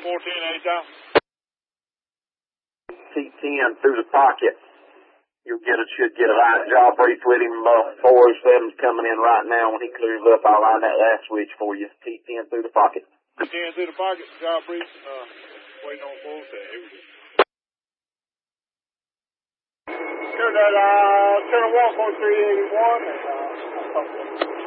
anytime. T10 through the pocket. Should get a line job brief with him. 407's coming in right now. When he clears up, I'll line that last switch for you. T10 through the pocket. T10 through the pocket, job brief. Waiting on 407. Turn that, turn a 1.381 and,